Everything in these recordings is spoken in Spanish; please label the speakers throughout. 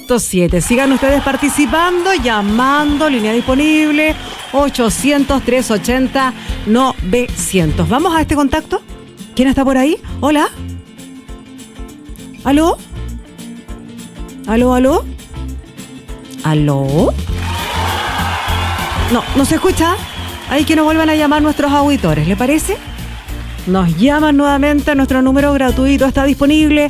Speaker 1: 100.7. Sigan ustedes participando, llamando, línea disponible 800-380-900. ¿Vamos a este contacto? ¿Quién está por ahí? Hola. ¿Aló? ¿Aló? ¿Aló? No se escucha. Hay que nos vuelvan a llamar nuestros auditores, ¿le parece? Nos llaman nuevamente, nuestro número gratuito está disponible,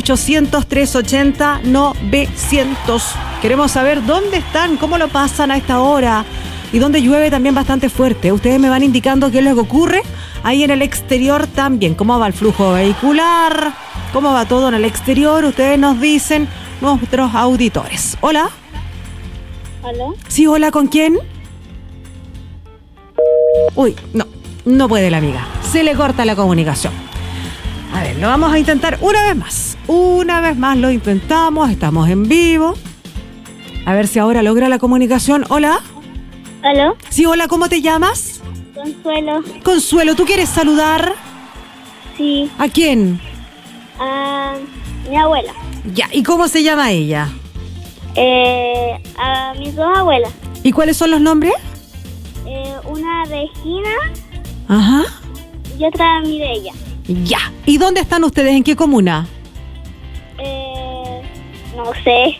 Speaker 1: 800-380-900. Queremos saber dónde están, cómo lo pasan a esta hora y dónde llueve también bastante fuerte. Ustedes me van indicando qué es lo que ocurre ahí en el exterior también, cómo va el flujo vehicular, cómo va todo en el exterior. Ustedes nos dicen, nuestros auditores. Hola.
Speaker 2: ¿Aló?
Speaker 1: Sí, hola, ¿con quién? Uy, no puede la amiga. Se le corta la comunicación. A ver, lo vamos a intentar una vez más. Una vez más lo intentamos. Estamos en vivo. A ver si ahora logra la comunicación. Hola.
Speaker 2: ¿Aló?
Speaker 1: Sí, hola, ¿cómo te llamas?
Speaker 2: Consuelo.
Speaker 1: Consuelo, ¿tú quieres saludar?
Speaker 2: Sí.
Speaker 1: ¿A quién?
Speaker 2: A mi abuela.
Speaker 1: Ya, ¿y cómo se llama ella?
Speaker 2: A mis dos abuelas.
Speaker 1: ¿Y cuáles son los nombres?
Speaker 2: Una Regina
Speaker 1: Ajá.
Speaker 2: y otra Mireya.
Speaker 1: Ya. ¿Y dónde están ustedes? ¿En qué comuna?
Speaker 2: No sé.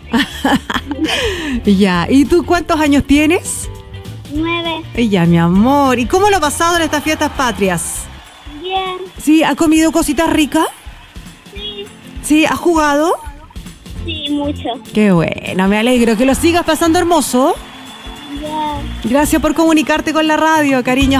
Speaker 1: Ya. ¿Y tú cuántos años tienes?
Speaker 2: 9.
Speaker 1: Ya, mi amor. ¿Y cómo lo ha pasado en estas fiestas patrias?
Speaker 2: Bien.
Speaker 1: ¿Sí? ¿Ha comido cositas ricas?
Speaker 2: Sí.
Speaker 1: ¿Sí? ¿Ha jugado?
Speaker 2: Sí, mucho.
Speaker 1: Qué bueno, me alegro. Que lo sigas pasando hermoso.
Speaker 2: Ya.
Speaker 1: Gracias por comunicarte con la radio, cariño.